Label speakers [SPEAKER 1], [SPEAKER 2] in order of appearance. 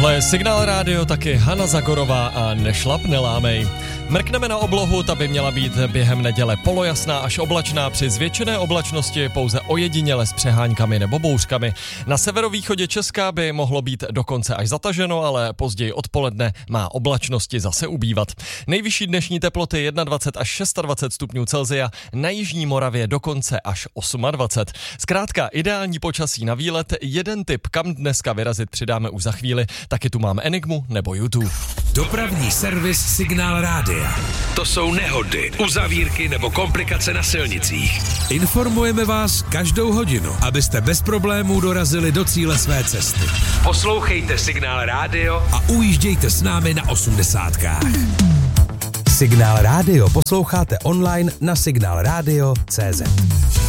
[SPEAKER 1] Tohle je Signál rádio, taky Hana Zagorová a Nešlap nelámej. Mrkneme na oblohu, ta by měla být během neděle polojasná až oblačná, při zvětšené oblačnosti pouze ojediněle s přeháňkami nebo bouřkami. Na severovýchodě Česka by mohlo být dokonce až zataženo, ale později odpoledne má oblačnosti zase ubývat. Nejvyšší dnešní teploty 21 až 26 stupňů Celsia, na jižní Moravě dokonce až 28. Zkrátka ideální počasí na výlet, jeden tip, kam dneska vyrazit, přidáme už za chvíli, taky tu máme Enigmu nebo YouTube.
[SPEAKER 2] Dopravní servis Signál rádia.
[SPEAKER 3] To jsou nehody, uzavírky nebo komplikace na silnicích.
[SPEAKER 2] Informujeme vás každou hodinu, abyste bez problémů dorazili do cíle své cesty.
[SPEAKER 3] Poslouchejte Signál rádio
[SPEAKER 2] A ujíždějte s námi na 80kách.
[SPEAKER 4] Signál rádio posloucháte online na signálradio.cz.